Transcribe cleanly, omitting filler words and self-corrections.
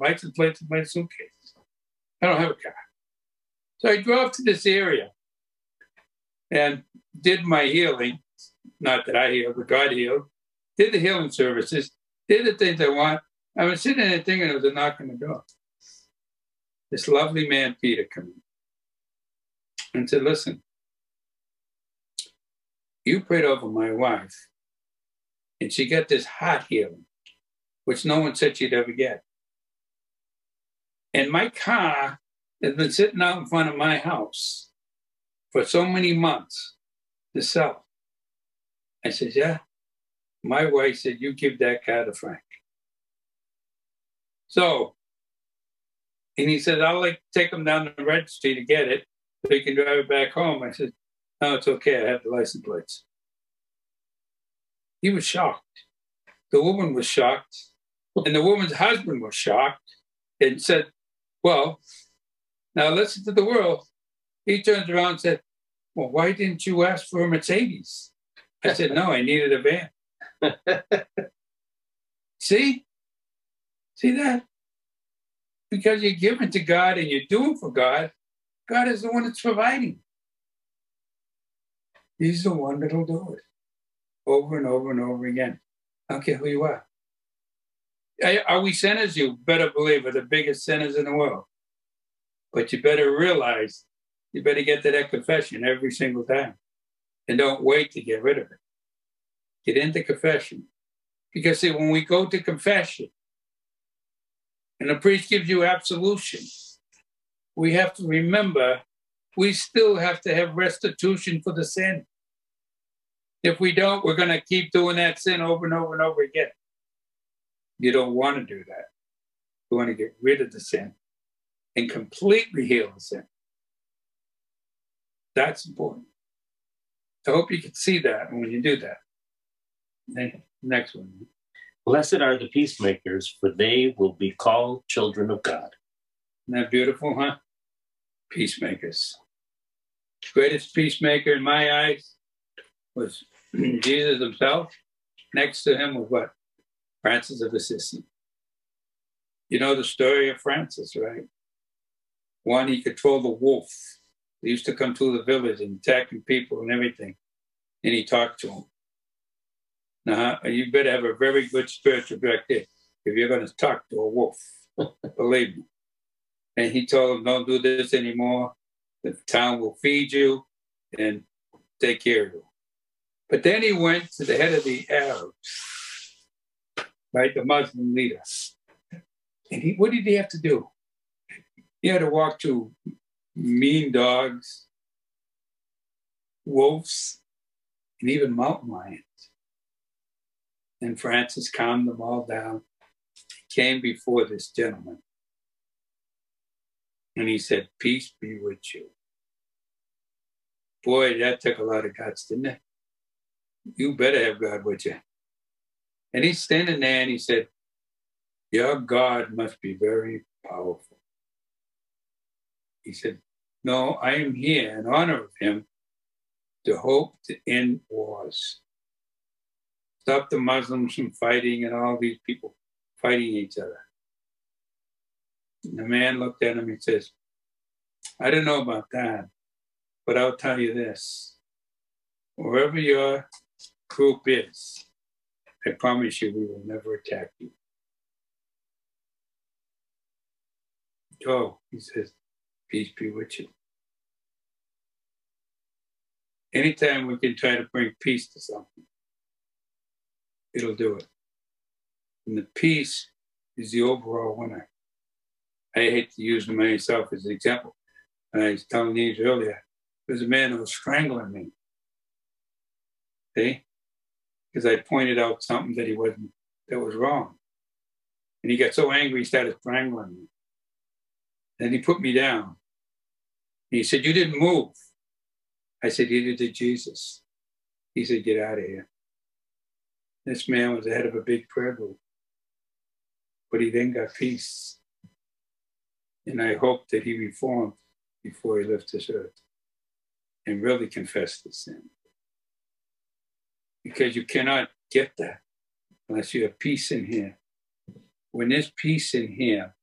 license plates in my suitcase. I don't have a car. So I drove to this area and did my healing. Not that I healed, but God healed. Did the healing services. Did the things I want. I was sitting there thinking it was a knock on the door. This lovely man, Peter, came in and said, listen, you prayed over my wife, and she got this heart healing, which no one said she'd ever get. And my car has been sitting out in front of my house for so many months to sell. I said, yeah. My wife said, you give that car to Frank. So, and he said, I'll take him down to the registry to get it so he can drive it back home. I said, no, it's okay. I have the license plates. He was shocked. The woman was shocked. And the woman's husband was shocked and said, well, now listen to the world. He turns around and said, well, why didn't you ask for a Mercedes? I said, no, I needed a van. See that? Because you're giving to God and you're doing for God, God is the one that's providing. He's the one that'll do it over and over and over again. I don't care who you are. Are we sinners? You better believe we're the biggest sinners in the world. But you better realize, you better get to that confession every single time. And don't wait to get rid of it. Get into confession. Because see, when we go to confession, and the priest gives you absolution, we have to remember we still have to have restitution for the sin. If we don't, we're going to keep doing that sin over and over and over again. You don't want to do that. You want to get rid of the sin and completely heal the sin. That's important. I hope you can see that when you do that. Next one. Blessed are the peacemakers, for they will be called children of God. Isn't that beautiful, huh? Peacemakers. The greatest peacemaker in my eyes was Jesus himself. Next to him was what? Francis of Assisi. You know the story of Francis, right? One, he controlled the wolf. He used to come to the village and attacking people and everything. And he talked to them. Now, you better have a very good spiritual director if you're going to talk to a wolf. Believe me. And he told him, don't do this anymore. The town will feed you and take care of you. But then he went to the head of the Arabs, right, the Muslim leader. And what did he have to do? He had to walk to mean dogs, wolves, and even mountain lions. And Francis calmed them all down, came before this gentleman. And he said, peace be with you. Boy, that took a lot of guts, didn't it? You better have God with you. And he's standing there and he said, your God must be very powerful. He said, no, I am here in honor of him to hope to end wars. Stop the Muslims from fighting and all these people fighting each other. And the man looked at him and says, I don't know about that, but I'll tell you this. Wherever your group is, I promise you we will never attack you. Go, he says, peace be with you. Anytime we can try to bring peace to something, it'll do it. And the peace is the overall winner. I hate to use myself as an example. I was telling these earlier, there's a man who was strangling me. See? Because I pointed out something that was wrong. And he got so angry, he started strangling me. Then he put me down. He said, you didn't move. I said, neither did Jesus. He said, get out of here. This man was the head of a big prayer group. But he then got peace. And I hope that he reformed before he left this earth and really confessed his sin. Because you cannot get that unless you have peace in here. When there's peace in here,